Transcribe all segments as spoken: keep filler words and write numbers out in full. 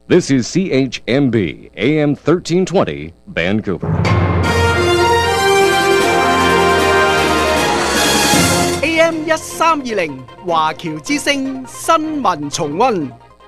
This is C H M B, A M thirteen twenty, Vancouver. A M 一三二零華僑之聲新聞重溫。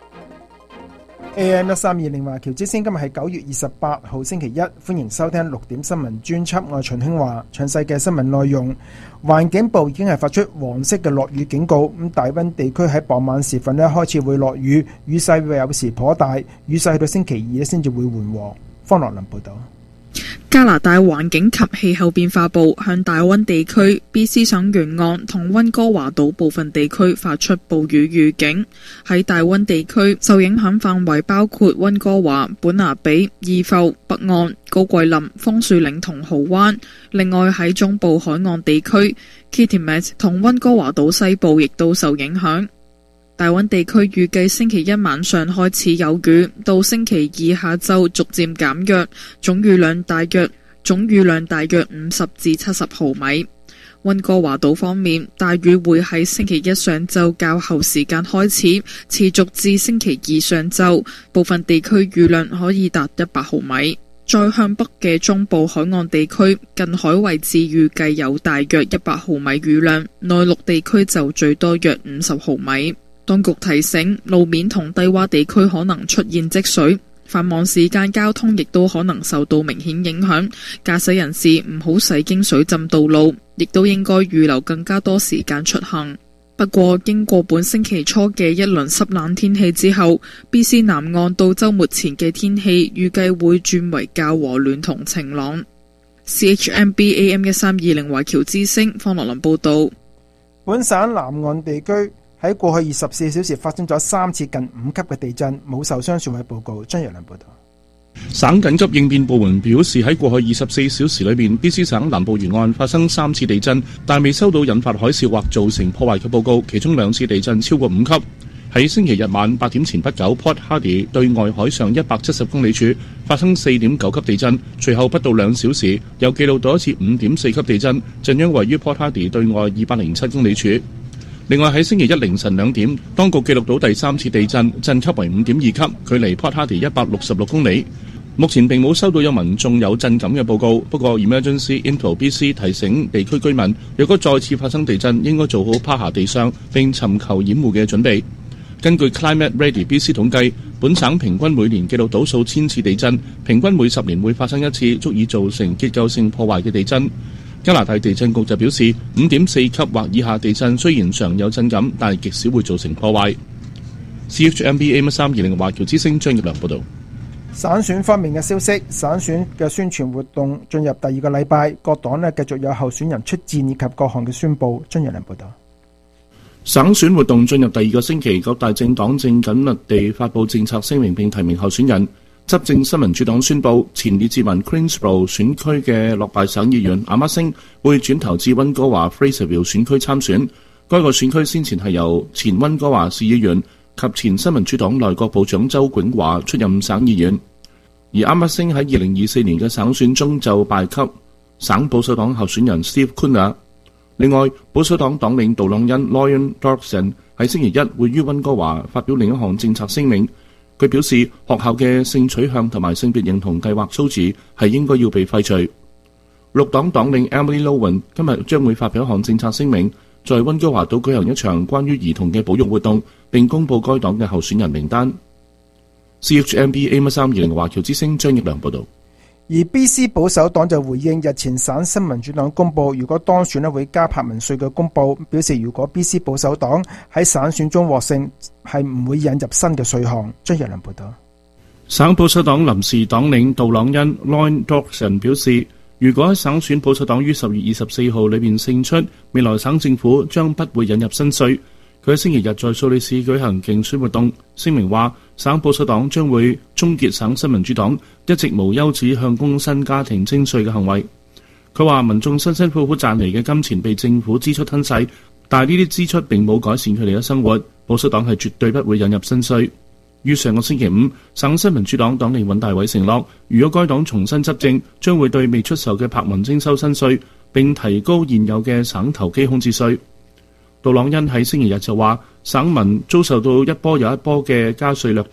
A M 一三二零華僑之聲今日係九月二十八號星期一，歡迎收聽六點新聞專輯。我係秦興華，詳細嘅新聞內容。環境部已經係發出黃色嘅落雨警告，咁大溫地區喺傍晚時分咧開始會落雨，雨勢會有時頗大，雨勢去到星期二咧先至會緩和。方樂林報道。 加拿大環境及氣候變化部向大溫地區、B C 省沿岸同溫哥華島部分地區發出暴雨預警。喺大溫地區，受影響範圍包括溫哥華、本拿比、義埠、北岸、高桂林、楓樹嶺同蠔灣。另外喺中部海岸地區 Kitimat 同溫哥華島西部亦都受影響。大溫地區預計星期一晚上開始有雨，到星期二下晝逐漸減弱，總雨量大約總雨量大約五十至七十毫米。溫哥華島方面，大雨會喺星期一上晝較後時間開始，持續至星期二上晝，部分地區雨量可以達一百毫米。再向北嘅中部海岸地區，近海位置預計有大約一百毫米雨量，內陸地區就最多約五十毫米。當局提醒，路面同低洼地區可能出現積水，繁忙時間交通亦都可能受到明顯影響，駕駛人士唔好駛經水浸道路，亦都應該預留更加多時間出行。不過，經過本星期初嘅一輪濕冷天氣之後， B C 南岸到週末前嘅天氣預計會轉為較和暖同晴朗。C H M B A M 一三二零華僑之聲方樂林報導。 本省南岸地區喺過去二十四小時發生咗三次近五級嘅地震，冇受傷損毀報告。張若良報道。 省緊急應變部門表示，喺過去二十四小時裏面 B C 省南部沿岸發生三次地震，但未收到引發海嘯或造成破壞嘅報告，其中兩次地震超過五級。喺星期日晚八點前不久， Port Hardy 對外海上一百七十公里處發生四點九級地震，隨後不到兩小時又記錄到一次五點四級地震，震央位於 Port Hardy 對外二百零七公里處。另外喺星期一凌晨兩點，當局記錄到第三次地震，震級為五點二級，距離 Port Hardy 一百六十六公里。目前並冇收到有民眾有震感嘅報告，不過 Emergency Info B C 提醒地區居民，若果再次發生地震，應該做好趴下地上並尋求掩護嘅準備。根據 Climate Ready B C 統計，本省平均每年記錄到數千次地震，平均每十年會發生一次足以造成結構性破壞嘅地震。加拿大地震局就表示，五點四級或以下地震雖然常有震感，但係極少會造成破壞。C H M B A M 一三二零華僑之聲張業良報導。 省選方面嘅消息，省選嘅宣傳活動進入第二個禮拜，各黨呢繼續有候選人出戰以及各項嘅宣佈。張業良報導。 省選活動進入第二個星期，各大政黨正緊密地發布政策聲明並提名候選人。執政新民主黨宣布，前列治文 Queensborough 選區嘅落敗省議員阿馬星會轉投至溫哥華 Fraserville 選區參選。該個選區先前係由前溫哥華市議員及前新民主黨內閣部長周永華出任省議員。而阿馬星喺二零二四年嘅省選中就敗給省保守黨候選人 Steve Kuna。另外，保守黨黨領杜朗恩 Loyal Dorkson 喺星期一會於溫哥華發表另一項政策聲明。佢表示，學校嘅性取向同埋性別認同計劃措辭係應該要被廢除。綠黨黨領 Emily Lowen 今日將會發表一項政策聲明，在溫哥華島舉行一場關於兒童嘅保育活動，並公佈該黨嘅候選人名單。C H M B A M 一三二零華僑之聲張業良報導。 而 B C 保守黨就回應日前省新民主黨公佈如果當選咧會加柏文稅嘅公佈，表示如果 B C 保守黨喺省選中獲勝，係唔會引入新嘅稅項。張業良報導。 省保守黨臨時黨領杜朗恩 Loyal Dorkson 表示，如果喺省選保守黨於十月二十四號裏面勝出，未來省政府將不會引入新稅。佢喺星期日在蘇黎世舉行競選活動，聲明話省保守黨將會終結省新民主黨一直無休止向工薪家庭徵稅嘅行為。佢話民眾辛辛苦苦賺嚟嘅金錢被政府支出吞噬，但係呢啲支出並冇改善佢哋嘅生活。保守黨係絕對不會引入新稅。於上個星期五，省新民主黨黨領尹大偉承諾，如果該黨重新執政，將會對未出售嘅柏文徵收新稅，並提高現有嘅省投機空置稅。杜朗恩喺星期日就話，省民遭受到一波又一波嘅加稅掠奪，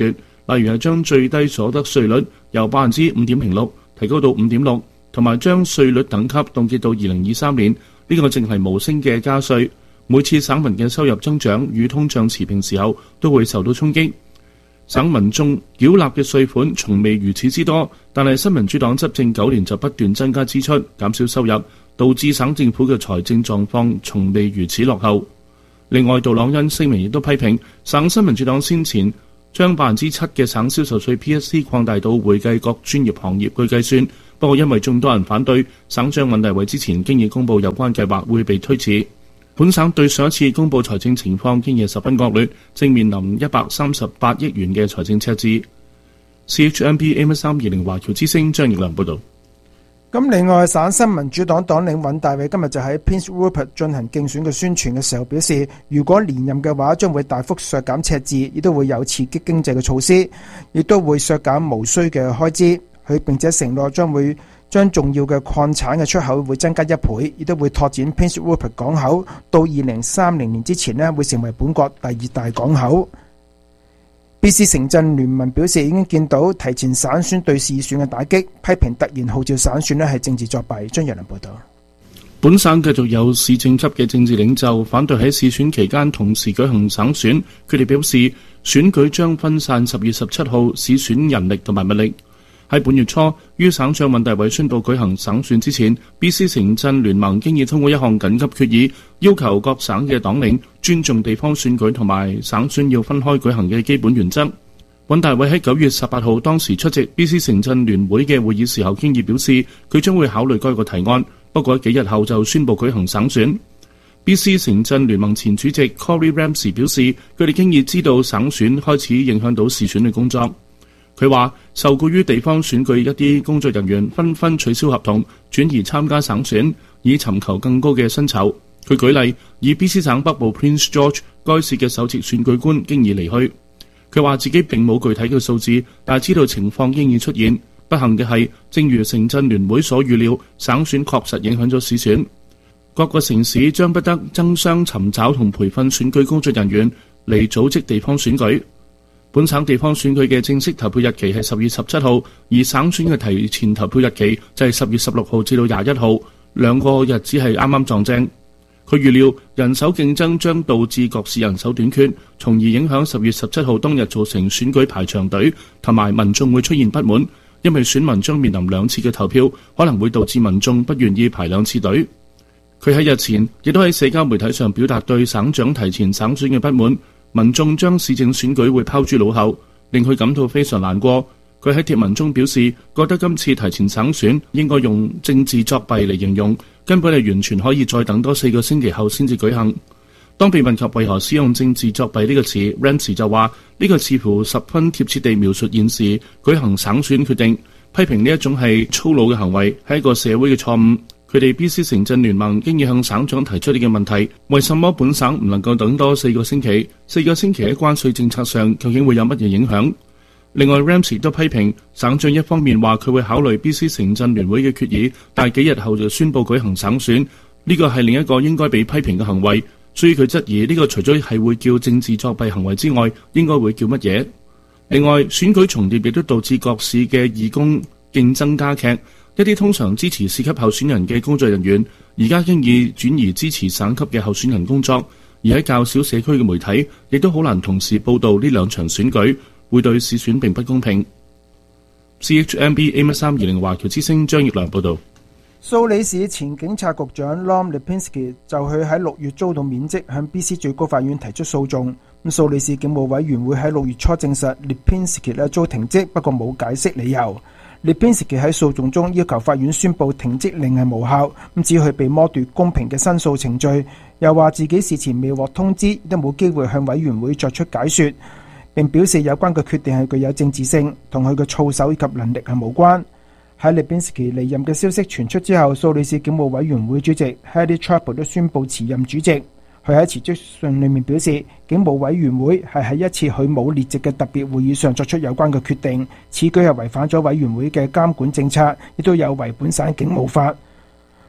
例如係將最低所得稅率由百分之五點零六提高到五點六，同埋將稅率等級凍結到二零二三年。呢個正係無聲嘅加稅，每次省民嘅收入增長與通脹持平時候都會受到衝擊。省民眾繳納嘅稅款從未如此之多，但係新民主黨執政九年就不斷增加支出，減少收入，導致省政府嘅財政狀況從未如此落後。另外，杜朗恩聲明亦都批評省新民主黨先前將百分之七嘅省銷售稅 P S C 擴大到會計各專業行業去計算，不過因為眾多人反對，省長尹大偉之前經已公佈有關計劃會被推遲。本省對上一次公佈財政情況經已十分惡劣，正面臨一百三十八億元嘅財政赤字。C H M P A M 三二零華僑之聲張奕良報導。 咁另外，省新民主黨黨領尹大偉今日就喺 Prince Rupert 進行競選嘅宣傳嘅時候表示，如果連任嘅話，將會大幅削減赤字，亦都會有刺激經濟嘅措施，亦都會削減無需嘅開支。佢並且承諾將會將重要嘅礦產嘅出口會增加一倍，亦都會拓展 Prince Rupert 港口，到二零三零年之前呢，會成為本國第二大港口。B C 城鎮聯盟表示已經見到提前省選對市選嘅打擊，批評突然號召省選呢係政治作弊。張若良報道。 本省繼續有市政級嘅政治領袖反對喺市選期間同時舉行省選，佢哋表示選舉將分散十月十七號市選人力同埋物力。喺本月初，於省長尹大偉宣布舉行省選之前， B C 城鎮聯盟經已通過一項緊急決議，要求各省嘅黨領尊重地方選舉同埋省選要分開舉行嘅基本原則。尹大偉喺九月十八號當時出席 B C 城鎮聯會嘅會議時候，經已表示佢將會考慮該個提案，不過幾日後就宣布舉行省選。B C 城鎮聯盟前主席 Corey Ramsey 表示，佢哋經已知道省選開始影響到市選嘅工作。佢話受雇於地方選舉一啲工作人員紛紛取消合同，轉而參加省選，以尋求更高嘅薪酬。佢舉例，以 B C 省北部 Prince George 該市嘅首席選舉官經已離去。佢話自己並冇具體嘅數字，但係知道情況經已出現。不幸嘅係，正如城鎮聯會所預料，省選確實影響咗市選。各個城市將不得爭相尋找同培訓選舉工作人員嚟組織地方選舉。本省地方選舉嘅正式投票日期係十月十七號，而省選嘅提前投票日期就係十月十六號至到廿一號，兩個日子係啱啱撞正。佢預料人手競爭將導致各市人手短缺，從而影響十月十七號當日造成選舉排長隊，同埋民眾會出現不滿，因為選民將面臨兩次嘅投票，可能會導致民眾不願意排兩次隊。佢喺日前亦都喺社交媒體上表達對省長提前省選嘅不滿。民眾將市政選舉會拋諸腦後，令佢感到非常難過。佢喺貼文中表示，覺得今次提前省選應該用政治作弊嚟形容，根本係完全可以再等多四個星期後先至舉行。當被問及為何使用政治作弊呢個詞， Ramsey 就話呢個似乎十分貼切地描述現時舉行省選決定，批評呢一種係粗魯嘅行為，係一個社會嘅錯誤。佢哋 B C 城鎮聯盟經已向省長提出呢個問題，為什麼本省唔能夠等多四個星期？四個星期喺關稅政策上究竟會有乜嘢影響？另外 Ramsey 都批評省長一方面話佢會考慮 B C 城鎮聯會嘅決議，但係幾日後就宣布舉行省選，呢個係另一個應該被批評嘅行為。所以佢質疑呢個除咗係會叫政治作弊行為之外，應該會叫乜嘢？另外選舉重疊亦都導致各市嘅義工競爭加劇。一啲通常支持市級候選人嘅工作人員，而家經已轉移支持省級嘅候選人工作，而喺較少社區嘅媒體，亦都好難同時報導呢兩場選舉，會對市選並不公平。C H M B A M 三二零華僑之聲張奕良報導。 蘇里市前警察局長 Lom Lipinski 就佢喺六月遭到免職，向 B C 最高法院提出訴訟。咁蘇里市警務委員會喺六月初證實 Lipinski 咧遭停職，不過冇解釋理由。Lipinski 喺訴訟中要求法院宣布停職令係無效，咁指佢被剝奪公平嘅申訴程序，又話自己事前未獲通知，亦都冇機會向委員會作出解說，並表示有關嘅決定係具有政治性，同佢嘅操守以及能力係無關。喺 Lipinski 離任嘅消息傳出之後，蘇里市警務委員會主席 Hedy Trapo 都宣布辭任主席。佢喺辭職信裏面表示，警務委員會係喺一次佢冇列席嘅特別會議上作出有關嘅決定，此舉係違反咗委員會嘅監管政策，亦都有違本省警務法。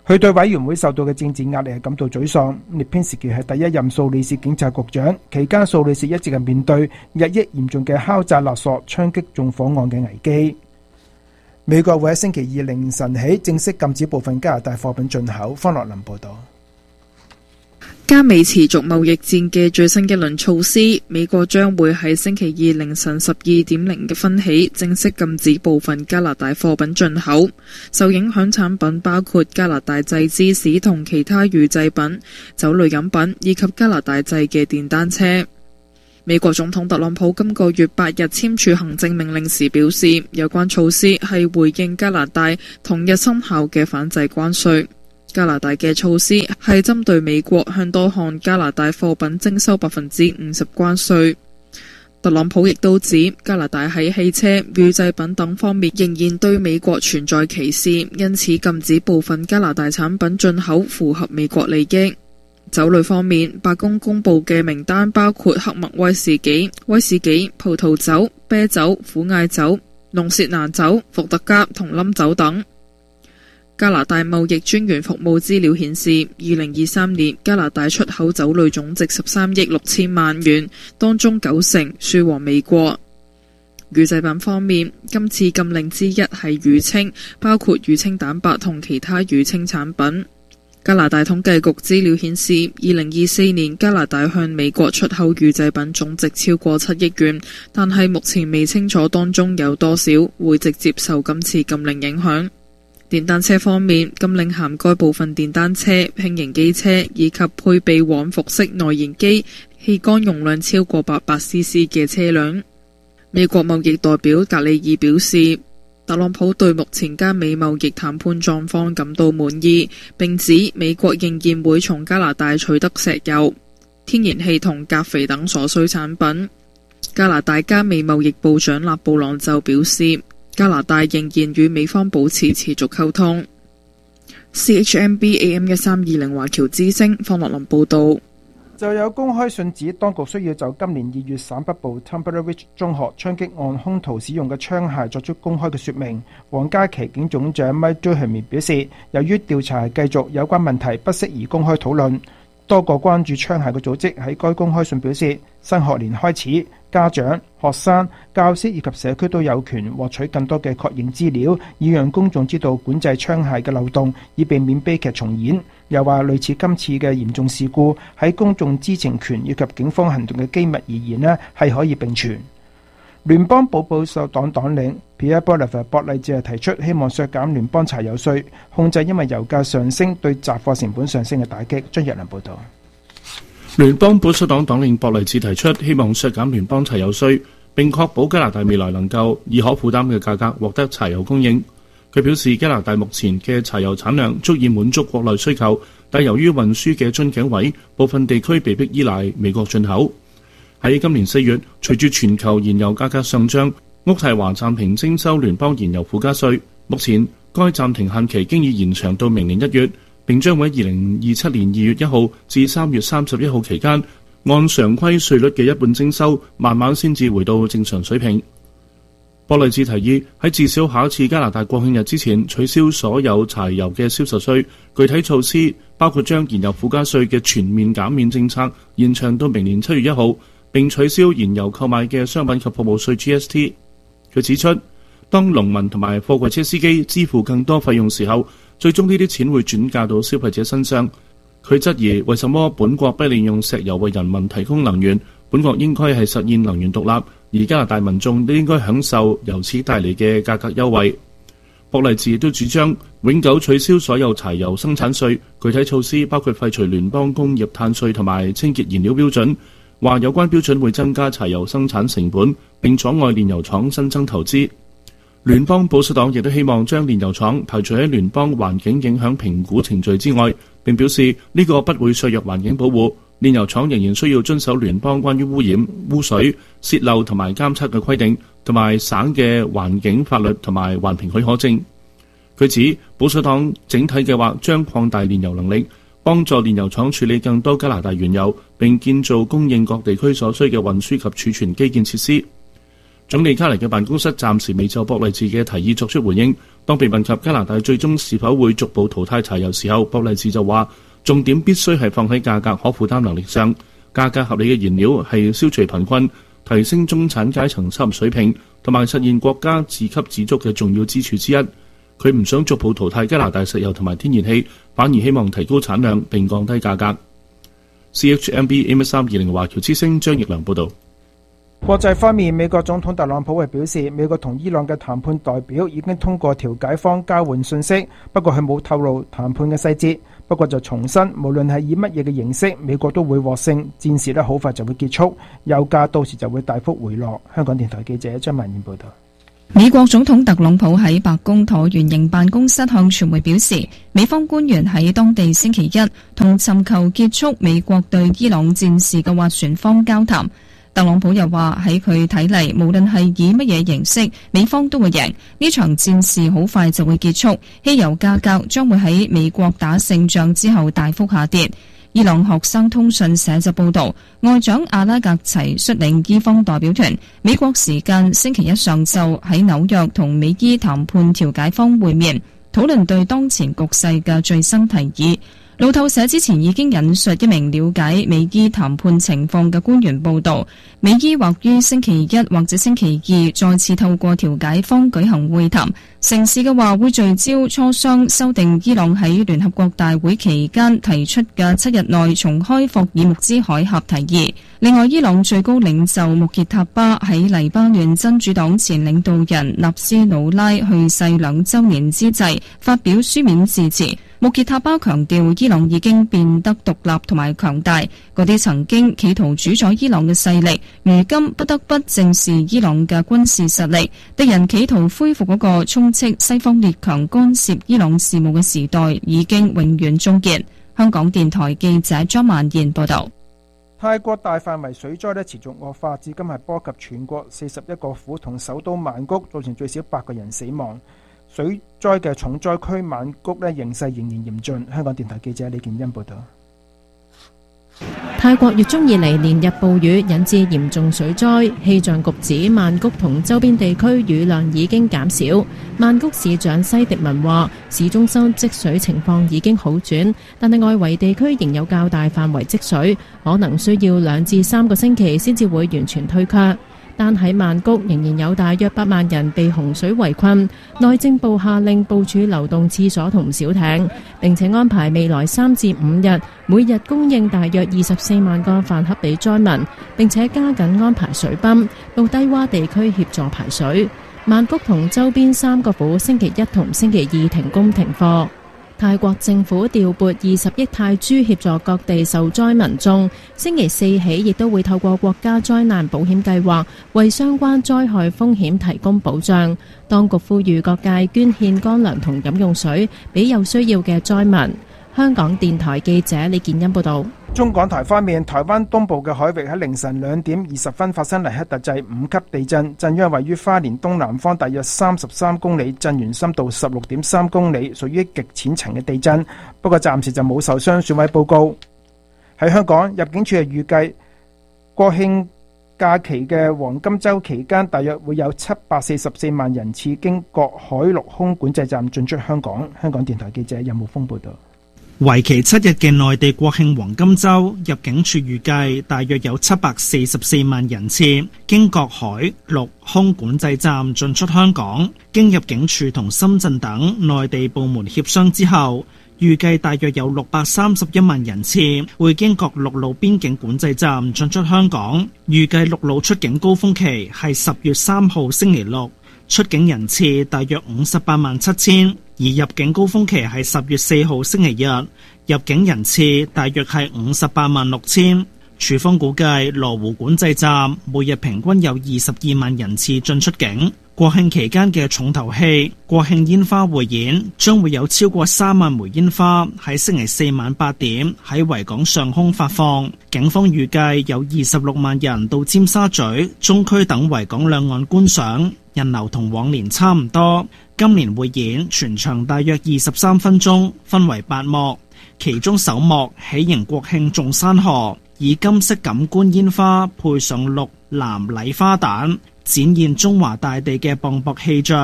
佢對委員會受到嘅政治壓力係感到沮喪。列邊時期係第一任蘇里士警察局長，期間蘇里士一直係面對日益嚴重嘅敲詐勒索、槍擊縱火案嘅危機。美國會喺星期二凌晨起正式禁止部分加拿大貨品進口。方樂林報道。 加美持續貿易戰嘅最新一輪措施，美國將會喺星期二凌晨十二點零嘅分起正式禁止部分加拿大貨品進口。受影響產品包括加拿大製芝士同其他乳製品、酒類飲品以及加拿大製嘅電單車。美國總統特朗普今個月八日簽署行政命令時表示，有關措施係回應加拿大同日生效嘅反制關稅。加拿大嘅措施係針對美國向多項加拿大貨品徵收百分之五十關稅。特朗普亦都指加拿大喺汽車、乳製品等方面仍然對美國存在歧視，因此禁止部分加拿大產品進口符合美國利益。酒類方面，白宮公布嘅名單包括黑麥威士忌、威士忌、葡萄酒、啤酒、苦艾酒、龍舌蘭酒、伏特加同冧酒等。加拿大貿易專員服務資料顯示，二零二三年加拿大出口酒類總值十三億六千萬元，當中九成輸往美國。乳製品方面，今次禁令之一係乳清，包括乳清蛋白同其他乳清產品。加拿大統計局資料顯示，二零二四年加拿大向美國出口乳製品總值超過七億元，但係目前未清楚當中有多少會直接受今次禁令影響。電單車方面，禁令涵蓋部分電單車、輕型機車以及配備往復式內燃機、氣缸容量超過八百 C C 嘅車輛。美國貿易代表格里爾表示，特朗普對目前加美貿易談判狀況感到滿意，並指美國仍然會從加拿大取得石油、天然氣同鉀肥等所需產品。加拿大加美貿易部長勒布朗就表示，加拿大仍然與美方保持持續溝通。C H M B A M 一三二零華僑之聲方樂林報道。 就有公開信指，當局需要就今年二月省北部 Tumbleridge 中學槍擊案兇徒使用嘅槍械作出公開嘅說明。皇家騎警總長 Mike Doheny 表示，由於調查係繼續，有關問題不適宜公開討論。多個關注槍械嘅組織喺該公開信表示，新學年開始，家長、學生、教師以及社區都有權獲取更多嘅確認資料，以讓公眾知道管制槍械嘅漏洞，以避免悲劇重演。又話類似今次嘅嚴重事故，喺公眾知情權以及警方行動嘅機密而言呢，係可以並存。聯邦保保守黨黨領 Pierre Poilievre 博勵治係提出希望削減聯邦柴油稅，控制因為油價上升對雜貨成本上升嘅打擊。張若良報導。 聯邦保守黨黨領博勵治提出希望削減聯邦柴油稅，並確保加拿大未來能夠以可負擔嘅價格獲得柴油供應。佢表示，加拿大目前嘅柴油產量足以滿足國內需求，但由於運輸嘅樽頸位，部分地區被迫依賴美國進口。喺今年四月，隨住全球燃油價格上漲，渥太華暫停徵收聯邦燃油附加稅。目前該暫停限期經已延長到明年一月，並將會喺二零二七年二月一號至三月三十一號期間，按常規稅率嘅一半徵收，慢慢先至回到正常水平。博勵治提議喺至少下一次加拿大國慶日之前取消所有柴油嘅銷售稅。具體措施包括將燃油附加稅嘅全面減免政策延長到明年七月一號，並取消燃油購買嘅商品及服務稅 G S T。佢指出，當農民同埋貨櫃車司機支付更多費用時候，最終呢啲錢會轉嫁到消費者身上。佢質疑為什麼本國不利用石油為人民提供能源，本國應該係實現能源獨立，而加拿大民眾都應該享受由此帶嚟嘅價格優惠。博勵治亦都主張永久取消所有柴油生產稅，具體措施包括廢除聯邦工業碳稅同埋清潔燃料標準，話有關標準會增加柴油生產成本，並阻礙煉油廠新增投資。聯邦保守黨亦都希望將煉油廠排除喺聯邦環境影響評估程序之外，並表示呢個不會削弱環境保護。煉油廠仍然需要遵守聯邦關於污染、污水、洩漏同埋監測嘅規定，同埋省嘅環境法律同埋環評許可證。佢指保守黨整體計劃將擴大煉油能力，幫助煉油廠處理更多加拿大原油，並建造供應各地區所需嘅運輸及儲存基建設施。總理卡尼嘅辦公室暫時未就博勵治嘅提議作出回應， 當被問及加拿大最終是否會逐步淘汰柴油時候，博勵治就話重點必須係放喺價格可負擔能力上，價格合理嘅燃料係消除貧困、提升中產階層收入水平同埋實現國家自給自足嘅重要支柱之一。佢唔想逐步淘汰加拿大石油同埋天然氣，反而希望提高產量並降低價格。C H M B A M 三二零華僑之聲張奕良報導。 國際方面，美國總統特朗普係表示，美國同伊朗嘅談判代表已經通過調解方交換信息，不過佢冇透露談判嘅細節。不過就重申，無論係以乜嘢嘅形式，美國都會獲勝，戰事呢好快就會結束，油價到時就會大幅回落。香港電台記者張曼燕報道。 美國總統特朗普喺白宮橢圓形辦公室向傳媒表示，美方官員喺當地星期一同尋求結束美國對伊朗戰事嘅斡旋方交談。特朗普又話喺佢睇嚟，無論係以乜嘢形式，美方都會贏，呢場戰事好快就會結束，汽油價格將會喺美國打勝仗之後大幅下跌。伊朗學生通訊社就報道，外長阿拉格齊率領伊方代表團，美國時間星期一上晝喺紐約同美伊談判調解方會面，討論對當前局勢嘅最新提議。路透社之前已經引述一名了解美伊談判情況嘅官員報道，美伊或於星期一或者星期二再次透過調解方舉行會談，成事嘅話會聚焦磋商修訂伊朗喺聯合國大會期間提出嘅七日內重開霍爾木茲海峽提議。另外，伊朗最高領袖穆傑塔巴喺黎巴嫩真主黨前領導人納斯魯拉去世兩週年之際發表書面致辭。穆傑塔巴強調，伊朗已經變得獨立同埋強大，嗰啲曾經企圖主宰伊朗嘅勢力，如今不得不正視伊朗嘅軍事實力。敵人企圖恢復嗰個充斥西方列強干涉伊朗事務嘅時代，已經永遠終結。香港電台記者張曼燕報道。 泰國大範圍水災咧持續惡化，至今係波及全國四十一個府同首都曼谷，造成最少八個人死亡。水災嘅重災區曼谷咧形勢仍然嚴峻。香港電台記者李建欣報道。 泰國月中以嚟連日暴雨引致嚴重水災，氣象局指曼谷同周邊地區雨量已經減少。曼谷市長西迪文話，市中心積水情況已經好轉，但係外圍地區仍有較大範圍積水，可能需要兩至三個星期先至會完全退卻。但喺曼谷仍然有大約八萬人被洪水圍困，內政部下令部署流動廁所同小艇，並且安排未來三至五日每日供應大約二十四萬個飯盒俾災民，並且加緊安排水泵到低洼地區協助排水。曼谷同周邊三個府星期一同星期二停工停課。泰國政府調撥二十億泰銖協助各地受災民眾，星期四起亦都會透過國家災難保險計劃為相關災害風險提供保障。當局呼籲各界捐獻乾糧同飲用水俾有需要嘅災民。香港電台記者李建欣報道。 中港台方面，台灣東部嘅海域喺凌晨兩點二十分發生黎克特制五級地震，震央位於花蓮東南方大約三十三公里，震源深度十六點三公里，屬於極淺層嘅地震。不過暫時就冇受傷損毀報告。喺香港，入境處係預計國慶假期嘅黃金週期間，大約會有七百四十四萬人次經各海陸空管制站進出香港。香港電台記者任浩峰報道。 為期七日嘅內地國慶黃金週，入境處預計大約有七百四十四萬人次經各海陸空管制站進出香港。經入境處同深圳等內地部門協商之後，預計大約有六百三十一萬人次會經各陸路邊境管制站進出香港。預計陸路出境高峰期係十月三號星期六，出境人次大約五十八萬七千。而入境高峰期係十月四號星期日，入境人次大約係五十八萬六千。處方估計羅湖管制站每日平均有二十二萬人次進出境。國慶期間嘅重頭戲國慶煙花匯演將會有超過三萬枚煙花喺星期四晚八點喺維港上空發放。警方預計有二十六萬人到尖沙咀、中區等維港兩岸觀賞，人流同往年差唔多。今年匯演全場大約二十三分鐘，分為八幕，其中首幕喜迎國慶眾山河，以金色感官煙花配上綠藍禮花彈，展現中華大地嘅磅礴氣象。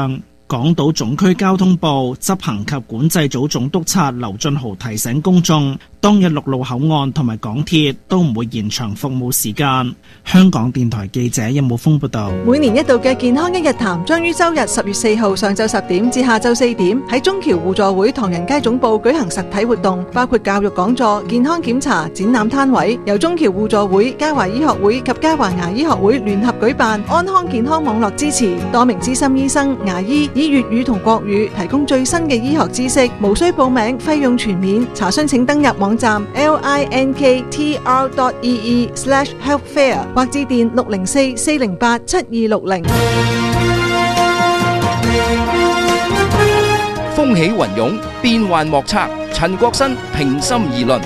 港島總區交通部執行及管制組總督察劉俊豪提醒公眾，當日陸路口岸同埋港鐵都唔會延長服務時間。香港電台記者任武峰報道。 每年一度嘅健康一日談將於周日十月四號上晝十點至下晝四點喺中僑互助會唐人街總部舉行實體活動，包括教育講座、健康檢查、展覽攤位，由中僑互助會、嘉華醫學會及嘉華牙醫學會聯合舉辦，安康健康網絡支持，多名資深醫生、牙醫以粵語同國語提供最新嘅醫學知識，無需報名，費用全免。查詢請登入網站 linktr dot ee slash healthfair 或致電六零四四零八七二六零。 風起雲湧，變幻莫測。陳國新平心而論。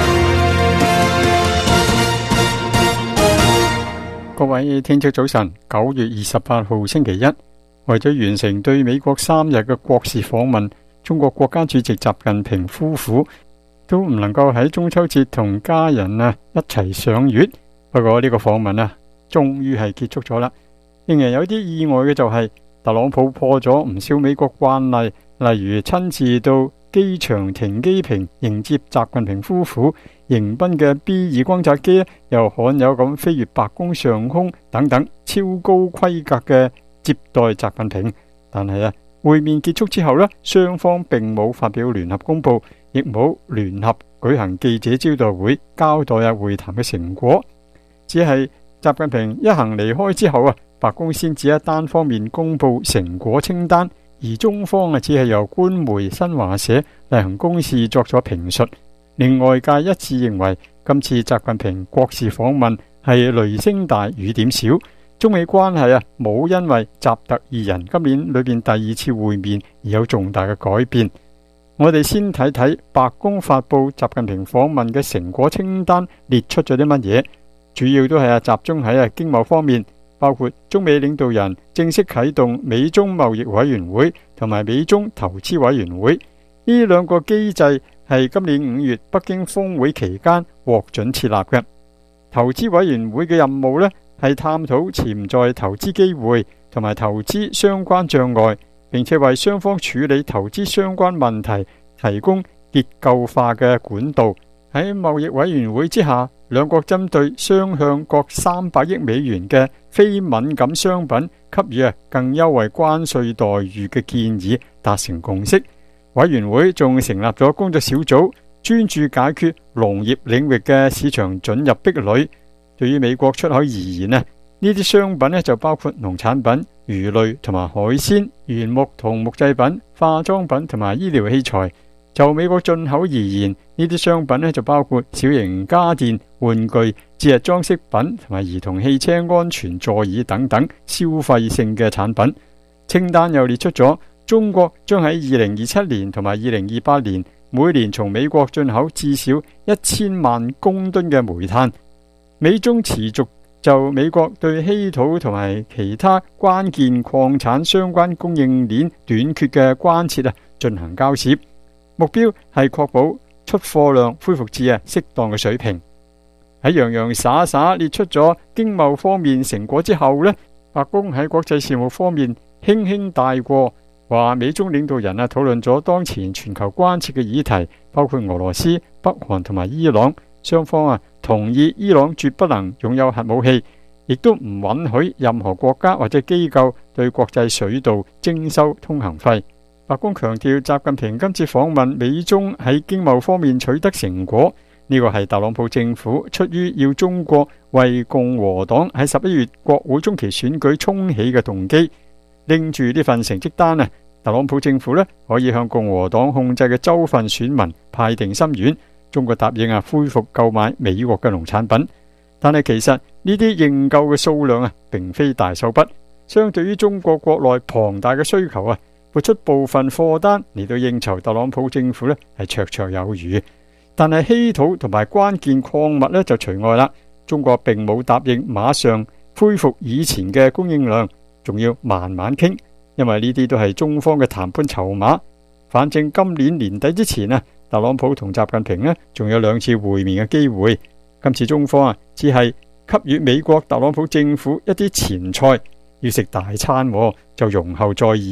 各位聽眾早晨，九月二十八號星期一，為咗完成對美國三日嘅國事訪問，中國國家主席習近平夫婦都唔能夠喺中秋節同家人啊一齊賞月。不過呢個訪問啊，終於係結束咗啦。令人有啲意外嘅就係、是、特朗普破咗唔少美國慣例，例如親自到機場停機坪迎接習近平夫婦，迎賓嘅 B 二轟炸機又罕有咁飛越白宮上空等等，超高規格嘅接待習近平。但係啊，會面結束之後呢，雙方並冇發表聯合公報，亦冇聯合舉行記者招待會交代啊會談嘅成果。只係習近平一行離開之後啊，白宮先至一單方面公布成果清單，而中方啊只係由官媒新華社例行公事作咗評述，令外界一致認為今次習近平國事訪問係雷聲大雨點小，中美關係啊冇因為習特二人今年裏邊第二次會面而有重大嘅改變。我哋先睇睇白宮發布習近平訪問嘅成果清單列出咗啲乜嘢，主要都係啊集中喺啊經貿方面，包括中美領導人正式啟動美中貿易委員會同埋美中投資委員會，呢兩個機制係今年五月北京峰會期間獲准設立嘅。投資委員會嘅任務呢，係探討潛在投資機會同埋投資相關障礙，並且為雙方處理投資相關問題提供結構化嘅管道。喺貿易委員會之下，兩國針對雙向各三百億美元嘅非敏感商品給予啊更優惠關稅待遇嘅建議達成共識。委員會仲成立咗工作小組，專注解決農業領域嘅市場准入壁壘。對於美國出口而言呢，呢啲商品呢就包括農產品、魚類同埋海鮮、原木同木製品、化妝品同埋醫療器材。就美國進口而言，呢啲商品呢就包括小型家電、玩具、節日裝飾品同埋兒童汽車安全座椅等等消費性嘅產品。清單又列出咗中國將喺二零二七年同埋二零二八年每年從美國進口至少一千萬公噸嘅煤炭。美中持續就美國對稀土同埋其他關鍵礦產相關供應鏈短缺嘅關切啊進行交涉，目標係確保出貨量恢復至啊適當嘅水平。喺洋洋灑灑列出咗經貿方面成果之後呢，白宮喺國際事務方面輕輕帶過，話美中領導人啊討論咗當前全球關切嘅議題，包括俄羅斯、北韓同埋伊朗。雙方啊同意伊朗絕不能擁有核武器，亦都唔允許任何國家或者機構對國際水道徵收通行費。白宮強調，習近平今次訪問美中喺經貿方面取得成果，呢個係特朗普政府出於要中國為共和黨喺十一月國會中期選舉衝起嘅動機。拎住呢份成績單啊，特朗普政府呢可以向共和黨控制嘅州份選民派定心丸。中國答應啊恢復購買美國嘅農產品，但係其實呢啲認購嘅數量啊並非大手筆，相對於中國國內龐大嘅需求啊，撥出部分貨單嚟到應酬特朗普政府呢係綽綽有餘。但係稀土同埋關鍵礦物呢就除外啦，中國並冇答應馬上恢復以前嘅供應量，仲要慢慢傾，因為呢啲都係中方嘅談判籌碼。反正今年年底之前啊，特朗普同習近平呢仲有兩次會面嘅機會。今次中方啊只係給予美國特朗普政府一啲前菜，要食大餐就容後再議啦。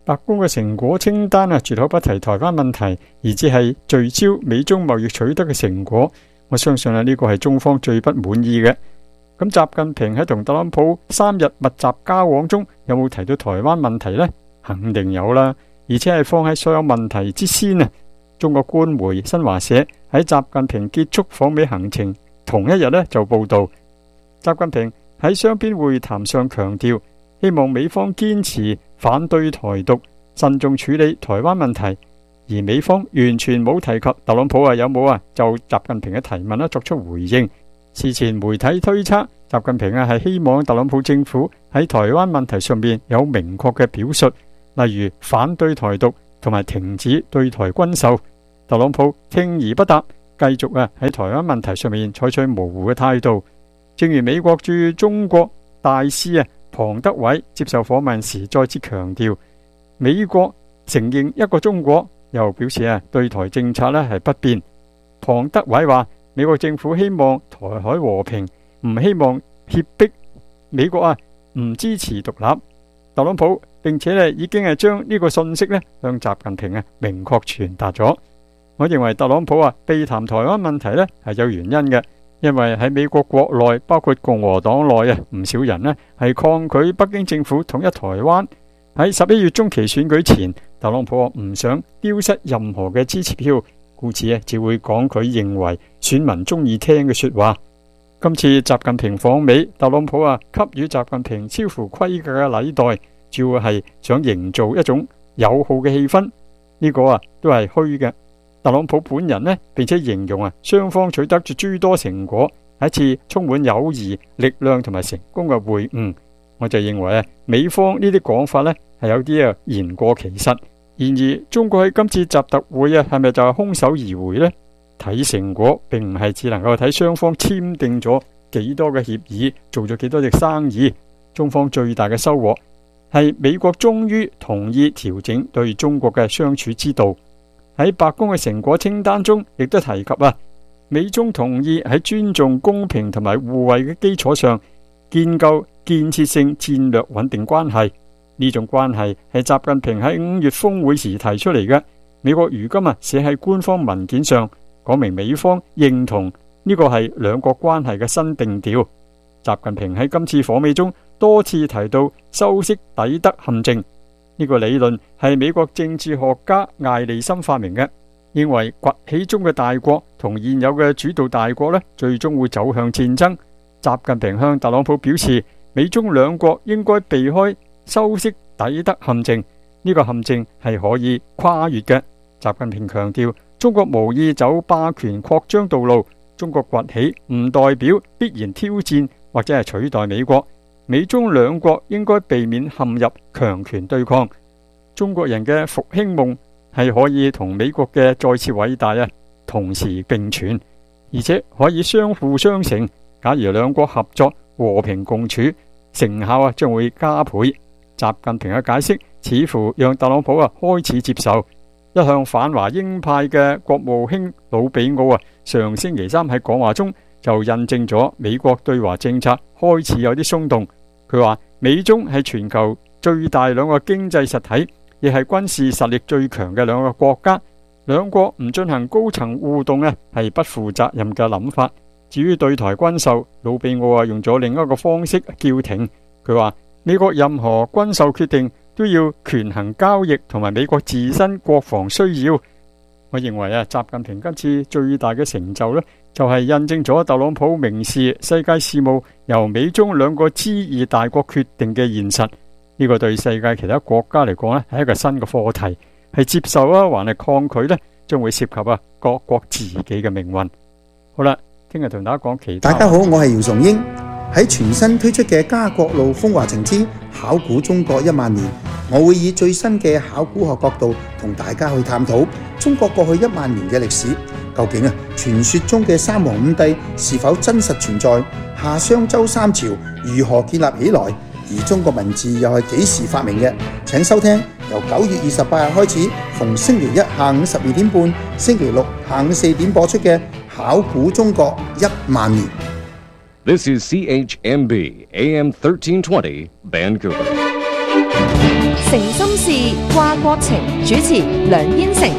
白宮嘅成果清單啊，絕口不提台灣問題，而只係聚焦美中貿易取得嘅成果。我相信啊，呢個係中方最不滿意嘅。咁習近平喺同特朗普三日密集交往中，有冇提到台灣問題呢？肯定有啦，而且係放喺所有問題之先啊。中國官媒新華社喺習近平結束訪美行程同一日呢就報道，習近平喺雙邊會談上強調，希望美方堅持反對台獨，慎重處理台灣問題。而美方完全冇提及特朗普啊有冇啊就習近平嘅提問啦作出回應。事前媒體推測，習近平啊係希望特朗普政府喺台灣問題上面有明確嘅表述，例如反對台獨同埋停止對台軍售。特朗普聽而不答，繼續啊喺台灣問題上面採取模糊嘅態度。正如美國駐中國大使啊龐德偉接受訪問時再次強調，美國承認一個中國，又表示啊對台政策呢係不變。龐德偉話，美國政府希望台海和平，唔希望脅迫美國啊唔支持獨立。特朗普並且咧已經係將呢個信息咧向習近平啊明確傳達咗。我認為特朗普啊避談台灣問題咧係有原因嘅，因為喺美國國內，包括共和黨內啊唔少人咧係抗拒北京政府統一台灣。喺十一月中期選舉前，特朗普啊唔想丟失任何嘅支持票，故此啊只會講佢認為選民中意聽嘅說話。今次習近平訪美，特朗普啊給予習近平超乎規格嘅禮待，主要係想營造一種友好嘅氣氛。呢個啊都係虛嘅。特朗普本人呢，並且形容啊雙方取得咗諸多成果，係一次充滿友誼、力量同埋成功嘅會晤。我就認為啊，美方呢啲講法呢係有啲啊言過其實。然而，中國喺今次習特會啊，係咪就係空手而回呢？睇成果，並唔係只能夠睇雙方簽訂咗幾多嘅協議，做咗幾多隻生意。中方最大嘅收穫係美國終於同意調整對中國嘅相處之道。喺白宮嘅成果清單中，亦都提及啊，美中同意喺尊重、公平同埋互惠嘅基礎上，建構建設性戰略穩定關係。呢種關係係習近平喺五月峰會時提出嚟嘅。美國如今啊寫喺官方文件上，講明美方認同呢個係兩國關係嘅新定調。習近平喺今次訪美中多次提到修昔底德陷阱，呢個理論係美國政治學家艾利森發明嘅，認為崛起中嘅大國同現有嘅主導大國呢，最終會走向戰爭。習近平向特朗普表示，美中兩國應該避開修昔底德陷阱，呢個陷阱係可以跨越嘅。習近平強調，中國無意走霸權擴張道路，中國崛起唔代表必然挑戰或者係取代美國。美中兩國應該避免陷入強權對抗。中國人嘅復興夢係可以同美國嘅再次偉大啊同時並存，而且可以相輔相成。假如兩國合作和平共處，成效啊將會加倍。習近平嘅解釋似乎讓特朗普啊開始接受。一向反華鷹派嘅國務卿魯比奧啊，上星期三喺講話中就印證咗美國對華政策開始有啲鬆動。佢話美中係全球最大兩個經濟實體，亦係軍事實力最強嘅兩個國家。兩國唔進行高層互動啊，係不負責任嘅諗法。至於對台軍售，魯比奧啊用咗另一個方式叫停。佢話美國任何軍售決定都要權衡交易同埋美國自身國防需要。我認為啊，習近平今次最大嘅成就呢，就係印證咗特朗普明視世界事務由美中兩個知意大國決定嘅現實。呢個對世界其他國家嚟講呢，係一個新嘅課題，係接受啊，還係抗拒呢，將會涉及啊各國自己嘅命運。好啦，聽日同大家講其他。 大家好，我係姚崇英。喺全新推出嘅家國路風華情之考古中國一萬年，我會以最新嘅考古學角度同大家去探討中國過去一萬年嘅歷史。究竟啊，傳說中嘅三皇五帝是否真實存在？夏商周三朝如何建立起來？而中國文字又係幾時發明嘅？請收聽由九月二十八日開始，逢星期一下午十二點半、星期六下午四點播出嘅《考古中國一萬年》。 This is C H M B A M thirteen twenty Vancouver. 誠心事，掛國情，主持梁燕城。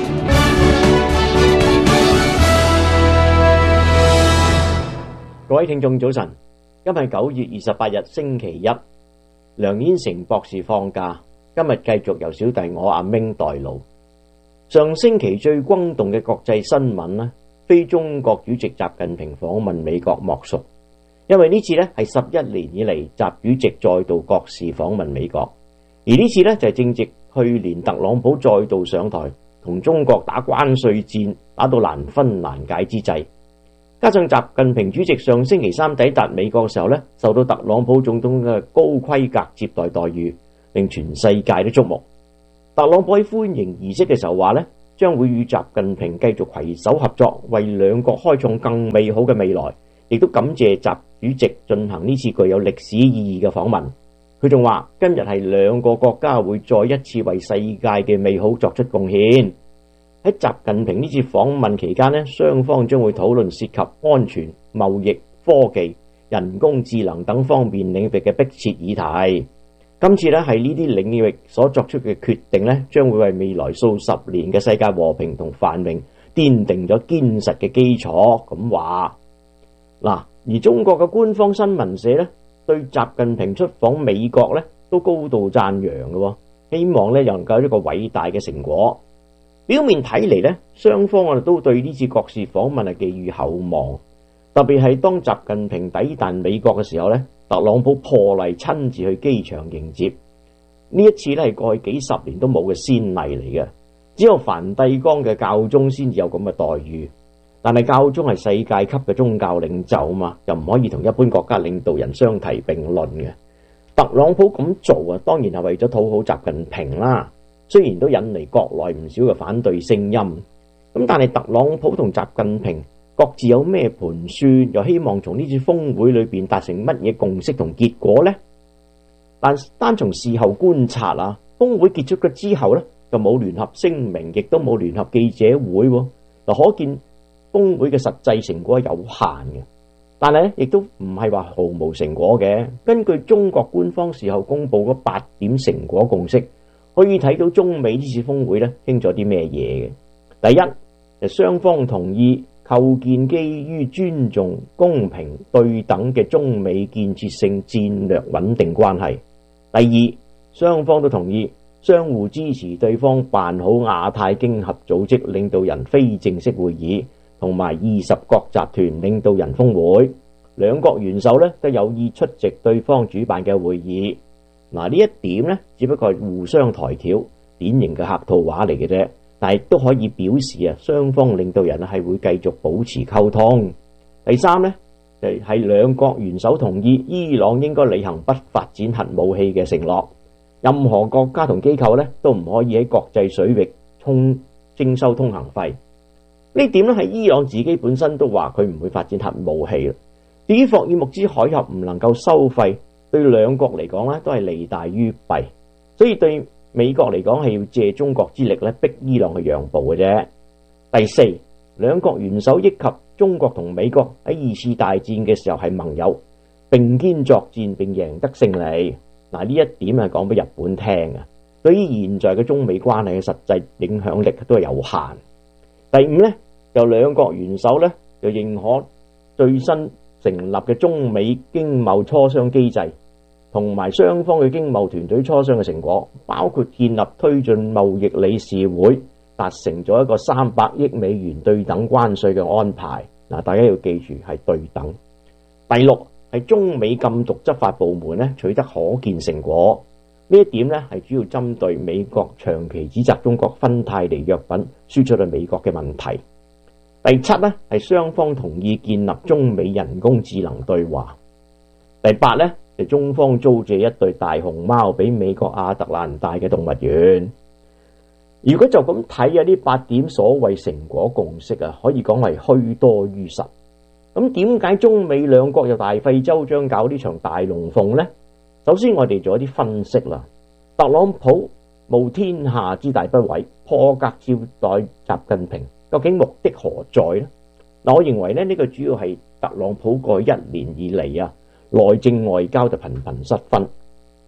各位聽眾早晨，今日九月二十八日星期一，梁燕城博士放假，今日繼續由小弟我阿明代勞。上星期最轟動嘅國際新聞呢，非中國主席習近平訪問美國莫屬，因為呢次呢係十一年以嚟習主席再度國事訪問美國，而呢次呢就係正值去年特朗普再度上台同中國打關稅戰，打到難分難解之際。加上習近平主席上星期三抵達美國嘅時候呢，受到特朗普總統嘅高規格接待待遇，令全世界都矚目。特朗普喺歡迎儀式嘅時候話呢，將會與習近平繼續攜手合作，為兩國開創更美好嘅未來，亦都感謝習主席進行呢次具有歷史意義嘅訪問。佢仲話今日係兩個國家會再一次為世界嘅美好作出貢獻。喺習近平呢次訪問期間呢，雙方將會討論涉及安全、貿易、科技、人工智能等方面領域嘅迫切議題。今次呢係呢啲領域所作出嘅決定呢，將會為未來數十年嘅世界和平同繁榮奠定咗堅實嘅基礎。咁話嗱，而中國嘅官方新聞社呢，對習近平出訪美國呢都高度讚揚嘅，希望呢能夠有一個偉大嘅成果。表面睇嚟呢，雙方我哋都對呢次國事訪問係寄予厚望，特別係當習近平抵達美國嘅時候呢，特朗普破例親自去機場迎接。呢一次呢係過去幾十年都冇嘅先例嚟嘅，只有梵蒂岡嘅教宗先至有咁嘅待遇。但係教宗係世界級嘅宗教領袖啊嘛，又唔可以同一般國家領導人相提並論嘅。特朗普咁做啊，當然係為咗討好習近平啦。雖然都引嚟國內唔少嘅反對聲音，咁但係特朗普同習近平各自有咩盤算，又希望從呢次峰會裏邊達成乜嘢共識同結果呢？但單從事後觀察啊，峰會結束咗之後呢，就冇聯合聲明，亦都冇聯合記者會，嗱，可見峰會嘅實際成果有限嘅。但係咧，亦都唔係話毫無成果嘅。根據中國官方事後公布嗰八點成果共識，可以睇到中美呢次峰會咧傾咗啲咩嘢嘅。第一，就雙方同意構建基於尊重、公平、對等嘅中美建設性戰略穩定關係。第二，雙方都同意相互支持對方辦好亞太經合組織領導人非正式會議同埋二十國集團領導人峰會，兩國元首咧都有意出席對方主辦嘅會議。嗱，呢一點呢，只不過係互相抬轎，典型嘅客套話嚟嘅啫。但係都可以表示啊，雙方領導人係會繼續保持溝通。第三呢，就係兩國元首同意伊朗應該履行不發展核武器嘅承諾，任何國家同機構呢都唔可以喺國際水域通徵收通行費。呢點呢，係伊朗自己本身都話佢唔會發展核武器啦。至於霍爾木茲海峽唔能夠收費，對兩國嚟講咧都係利大於弊，所以對美國嚟講係要借中國之力咧逼伊朗去讓步嘅啫。第四，兩國元首憶及中國同美國喺二次大戰嘅時候係盟友，並肩作戰並贏得勝利。嗱，呢一點係講俾日本聽啊，對於現在嘅中美關係嘅實際影響力都係有限。第五呢，就兩國元首呢就認可最新成立嘅中美經貿磋商機制，同埋雙方嘅經貿團隊磋商嘅成果，包括建立推進貿易理事會，達成咗一個三百億美元對等關稅嘅安排。嗱，大家要記住係對等。第六，係中美禁毒執法部門咧取得可見成果，呢一點咧係主要針對美國長期指責中國芬太尼藥品輸出去美國嘅問題。第七咧係雙方同意建立中美人工智能對話。第八咧就中方租借一對大熊貓俾美國亞特蘭大嘅動物園。如果就咁睇啊，呢八點所謂成果共識啊，可以講係虛多於實。咁點解中美兩國又大費周章搞呢場大龍鳳呢？首先我哋做一啲分析啦。特朗普冒天下之大不韙，破格招待習近平，究竟目的何在呢？嗱，我認為咧呢個主要係特朗普過去一年以嚟啊，內政外交就頻頻失分。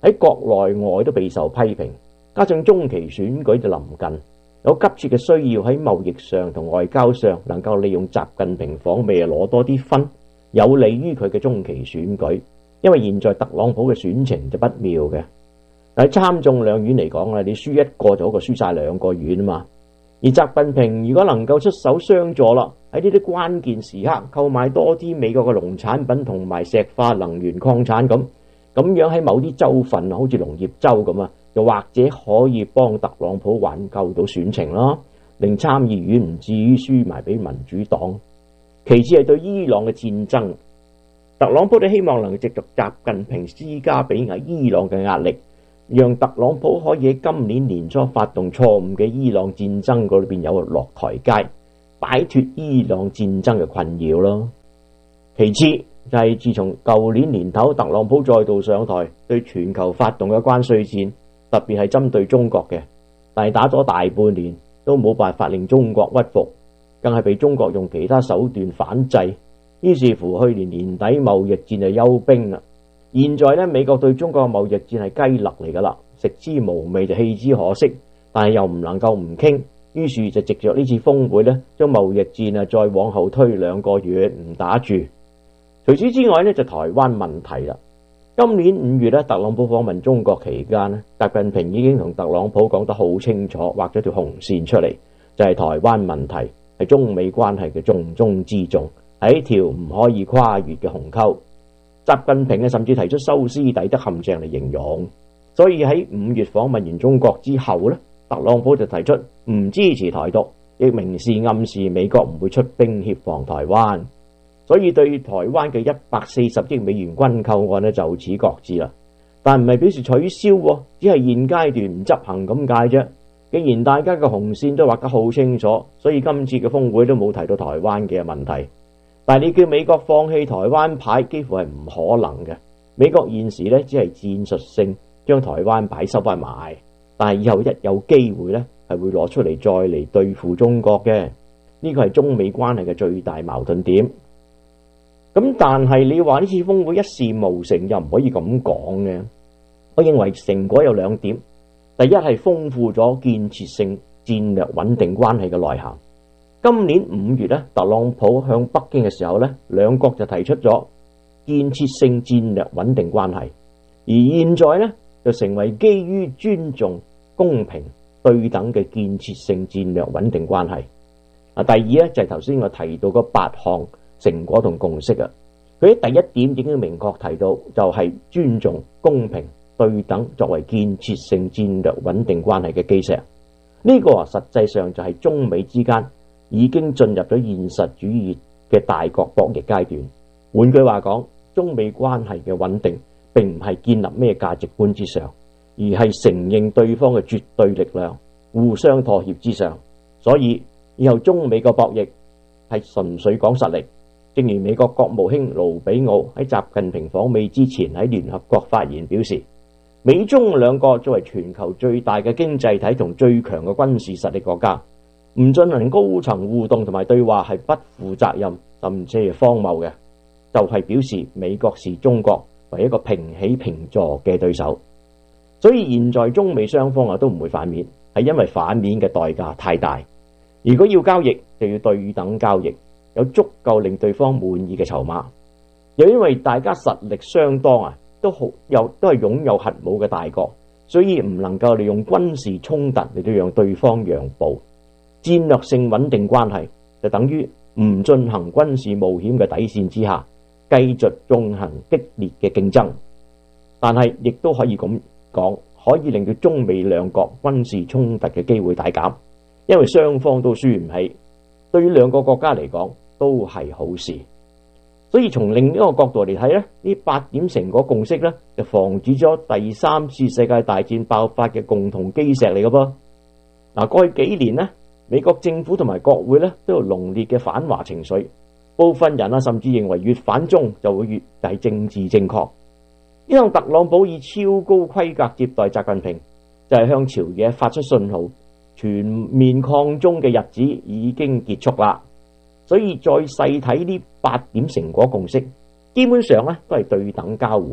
喺國內外都備受批評，加上中期選舉就臨近，有急切嘅需要喺貿易上同外交上能夠利用習近平訪美攞多啲分，有利於佢嘅中期選舉。因為現在特朗普嘅選情就不妙嘅，喺參眾兩院嚟講，你輸一個就好過輸晒兩個院啊嘛。而習近平如果能夠出手相助啦，喺呢啲關鍵時刻購買多啲美國嘅農產品同埋石化能源礦產咁，咁樣喺某啲州份好似農業州咁啊，又或者可以幫特朗普挽救到選情啦，令參議院唔至於輸埋俾民主黨。其次係對伊朗嘅戰爭，特朗普都希望能夠藉着習近平施加俾伊朗嘅壓力，讓特朗普可以喺今年年初發動錯誤嘅伊朗戰爭嗰裏邊有落台階，擺脫伊朗戰爭嘅困擾咯。其次就係自從舊年年頭特朗普再度上台，對全球發動嘅關稅戰，特別係針對中國嘅，但係打咗大半年都冇辦法令中國屈服，更係被中國用其他手段反制。於是乎去年年底貿易戰就休兵啦。現在呢，美國對中國嘅貿易戰係雞肋嚟噶啦，食之無味就棄之可惜，但係又唔能夠唔傾，於是就藉着呢次峰會呢，將貿易戰啊再往後推兩個月唔打住。除此之外呢，就台灣問題啦。今年五月呢，特朗普訪問中國期間呢，習近平已經同特朗普講得好清楚，畫咗條紅線出嚟，就係台灣問題係中美關係嘅重中之重，係一條唔可以跨越嘅鴻溝。習近平甚至提出修斯底德陷阱嚟形容。所以喺五月訪問完中國之後呢，特朗普就提出唔支持台獨，亦明示暗示美國唔會出兵協防台灣。所以對台灣嘅一百四十億美元軍購案呢，就此擱置啦。但唔係表示取消，只係現階段唔執行咁解啫。既然大家嘅紅線都畫得好清楚，所以今次嘅峰會都冇提到台灣嘅問題。但係你叫美國放棄台灣牌，幾乎係唔可能嘅。美國現時呢，只係戰術性將台灣牌收翻埋，但係以後一有機會呢，係會攞出嚟再嚟對付中國嘅。呢個係中美關係嘅最大矛盾點。咁但係你話呢次峰會一事無成，又唔可以咁講嘅。我認為成果有兩點，第一係豐富咗建設性戰略穩定關係嘅內涵。今年五月咧，特朗普向北京嘅時候咧，兩國就提出咗建設性戰略穩定關係，而現在咧就成為基於尊重、公平、對等嘅建設性戰略穩定關係。啊，第二咧就係頭先我提到嗰八項成果同共識啊，佢喺第一點已經明確提到，就係尊重、公平、對等作為建設性戰略穩定關係嘅基石。呢個啊，實際上就係中美之間已經進入咗現實主義嘅大國博弈階段。換句話講，中美關係嘅穩定並唔係建立咩價值觀之上，而係承認對方嘅絕對力量，互相妥協之上。所以以後中美嘅博弈係純粹講實力。正如美國國務卿盧比奧喺習近平訪美之前喺聯合國發言表示，美中兩個作為全球最大嘅經濟體同最強嘅軍事實力國家，唔進行高層互動同埋對話係不負責任，甚至係荒謬嘅，就係表示美國視中國為一個平起平坐嘅對手。所以現在中美雙方啊都唔會反面，係因為反面嘅代價太大。如果要交易，就要對等交易，有足夠令對方滿意嘅籌碼。又因為大家實力相當啊，都好有都係擁有核武嘅大國，所以唔能夠利用軍事衝突嚟到讓對方讓步。戰略性穩定關係就等於唔進行軍事冒險嘅底線之下，繼續進行激烈嘅競爭。但係亦都可以咁講，可以令到中美兩國軍事衝突嘅機會大減，因為雙方都輸唔起，對於兩個國家嚟講都係好事。所以從另一個角度嚟睇咧，呢八點成果共識咧，就防止咗第三次世界大戰爆發嘅共同基石嚟嘅噃。嗱，過去幾年咧，美國政府同埋國會咧都有濃烈嘅反華情緒，部分人啊甚至認為越反中就會越係政治正確。因為特朗普以超高規格接待習近平，就係向朝野發出信號，全面抗中嘅日子已經結束啦。所以再細睇呢八點成果共識，基本上咧都係對等交換，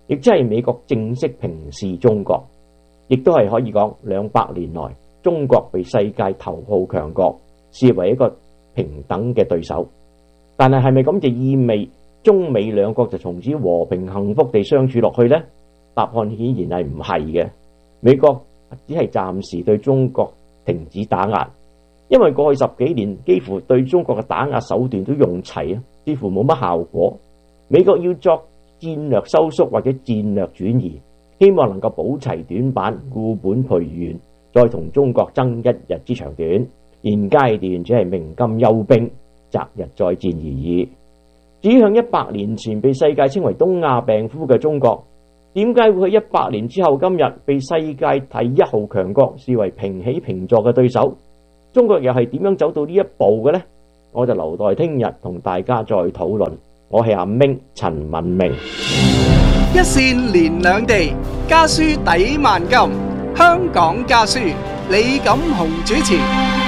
亦即係美國正式平視中國，亦都係可以講兩百年來中國被世界頭號強國視為一個平等嘅對手。但係係咪咁就意味中美兩國就從此和平幸福地相處落去呢？答案顯然係唔係嘅。美國只係暫時對中國停止打壓，因為過去十幾年幾乎對中國嘅打壓手段都用齊啊，似乎冇乜效果。美國要作戰略收縮或者戰略轉移，希望能夠補齊短板，固本培元，再同中國爭一日之長短。現階段只係鳴金休兵，擇日再戰而已。至於向一百年前被世界稱為東亞病夫嘅中國，點解會喺一百年之後今日被世界第一號強國視為平起平坐嘅對手？中國又係點樣走到呢一步嘅呢？我就留待聽日同大家再討論。我係阿明陳文明。 一線連兩地，家書抵萬金。香港家書，李錦雄主持。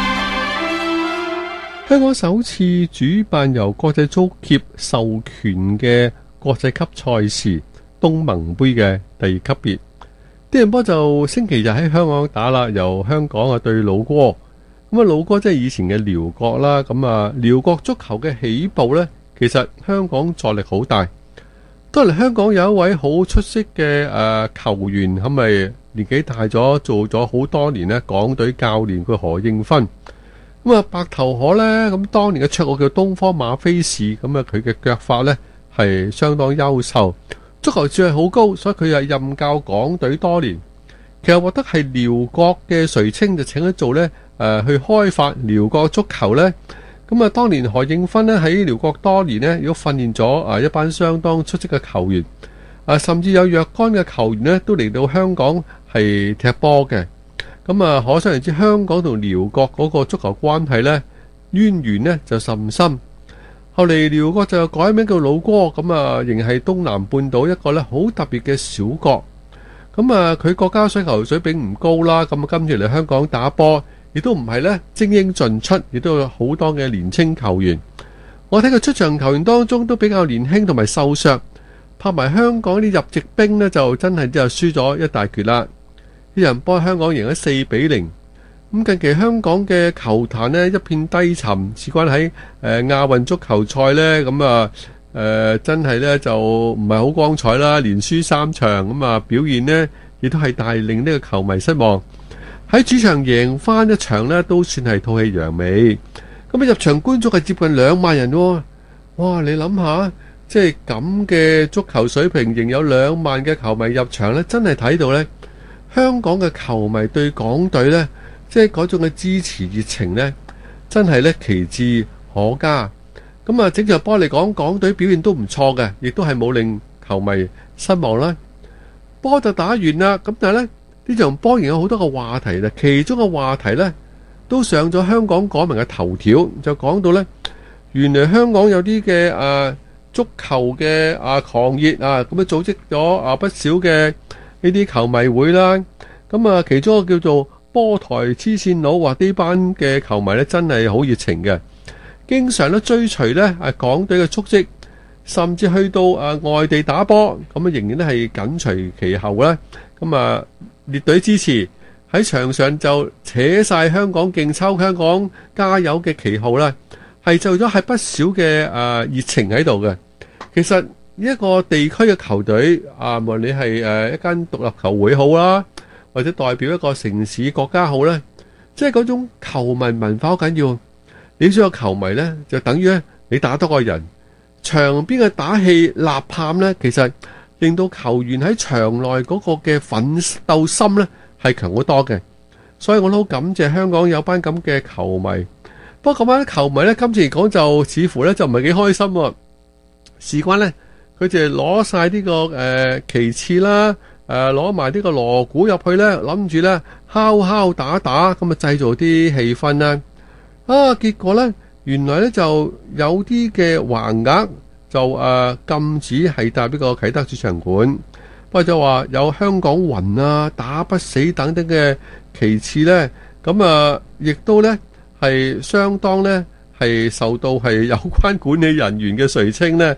香港首次主辦由國際足協授權嘅國際級賽事東盟杯嘅第二級別，啲人波就星期日喺香港打啦，由香港啊對老哥。咁啊老哥即係以前嘅寮國啦，咁啊寮國足球嘅起步呢，其實香港助力好大。當嚟香港有一位好出色嘅誒、呃、球員，係咪年紀大咗，做咗好多年呢港隊教練，佢何應棻。咁啊白頭河呢，咁當年嘅綽號叫東方馬菲士，咁啊佢嘅腳法呢係相當優秀，足球智慧好高，所以佢係任教港隊多年。其實獲得係寮國嘅垂青，就請佢做呢誒、呃、去開發寮國足球呢。咁啊，當年何應棻呢喺寮國多年呢，亦都訓練咗啊一班相當出色嘅球員，啊甚至有若干嘅球員呢都嚟到香港係踢波嘅。咁啊，可想而知香港同寮國嗰個足球關係呢，淵源呢就甚深。後嚟寮國就改名叫老哥，咁啊仍係東南半島一個呢好特別嘅小國。咁啊，佢國家水球水平唔高啦，咁啊今次嚟香港打波，亦都唔係呢精英盡出，亦都有好多嘅年青球員。我睇佢出場球員當中都比較年輕同埋瘦削，拍埋香港啲入籍兵呢，就真係就輸咗一大橛啦。啲人波香港贏咗四比零。咁近期香港嘅球壇呢一片低沉，事關喺誒亞運足球賽呢，咁啊誒真係呢就唔係好光彩啦，連輸三場，咁啊表現呢亦都係大令呢個球迷失望。喺主場贏翻一場呢，都算係吐氣揚眉。咁啊入場觀眾係接近兩萬人喎，哇！你諗下，即係咁嘅足球水平，仍有兩萬嘅球迷入場呢，真係睇到呢。香港嘅球迷對港隊呢，即係嗰種嘅支持熱情呢，真係呢其志可嘉。咁啊，整場波嚟講，港隊表現都唔錯嘅，亦都係冇令球迷失望啦。波就打完啦，咁但係呢呢場波仍有好多個話題啦，其中嘅話題呢都上咗香港港民嘅頭條，就講到呢，原來香港有啲嘅啊足球嘅啊狂熱啊，咁啊組織咗啊不少嘅呢啲球迷會啦，咁啊其中一個叫做波台黐線佬，話呢班嘅球迷咧真係好熱情嘅，經常都追隨咧啊港隊嘅足跡，甚至去到啊外地打波，咁啊仍然都係緊隨其後啦。咁啊列隊支持，喺場上就扯晒香港勁抽、香港加油嘅旗號啦，係就咗係不少嘅啊熱情喺度嘅。其實一個地區嘅球隊啊，無論你係誒一間獨立球會好啦，或者代表一個城市國家好咧，即係嗰種球迷文化好緊要。你想有球迷咧，就等於咧你打多個人，場邊嘅打氣吶喊咧，其實令到球員喺場內嗰個嘅奮鬥心咧係強好多嘅。所以我都好感謝香港有班咁嘅球迷。不過咁班球迷咧，今次嚟講就似乎咧就唔係幾開心喎。事關咧。佢哋攞晒呢個誒、呃、旗幟啦，誒攞埋呢個鑼鼓入去咧，諗住咧敲敲打打咁啊，製造啲氣氛啦。啊，結果咧原來咧就有啲嘅橫額就誒、呃、禁止係搭呢個啟德主場館，不過就話有香港魂啊、打不死等等嘅旗幟咧，咁啊亦都咧係相當咧係受到係有關管理人員嘅垂青咧。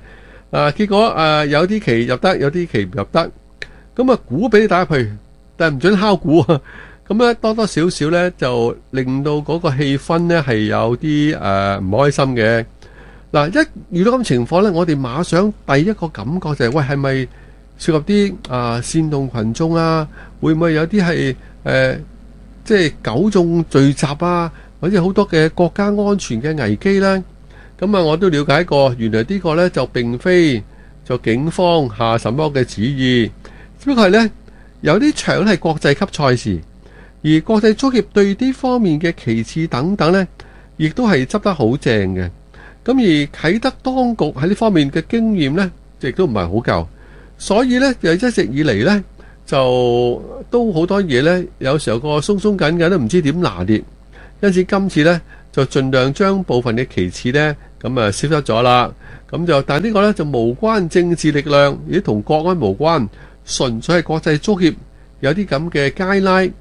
啊，結果誒、呃、有啲旗入得，有啲旗唔入得。咁啊，鼓俾你打入去，但係唔准敲鼓啊。咁咧多多少少咧就令到嗰個氣氛咧係有啲誒唔開心嘅。嗱，一遇到咁情況咧，我哋馬上第一個感覺就係、是、喂，係咪涉及啲啊煽動群眾啊？會唔會有啲係誒即係糾眾聚集啊？或者好多嘅國家安全嘅危機咧？咁啊，我都了解過，原來呢個咧就並非就警方下什麼嘅旨意，只不過係咧有啲場係國際級賽事，而國際足協對呢方面嘅旗幟等等咧，亦都係執得好正嘅。咁而啟德當局喺呢方面嘅經驗呢，亦都唔係好夠，所以呢，就一直以嚟呢，就都好多嘢呢，有時候個鬆鬆緊緊都唔知點拿捏，因此今次呢，就盡量將部分嘅旗幟呢，咁啊消失咗啦。咁就但係呢個呢，就無關政治力量，亦都同國安無關，純粹係國際足協有啲咁嘅街拉，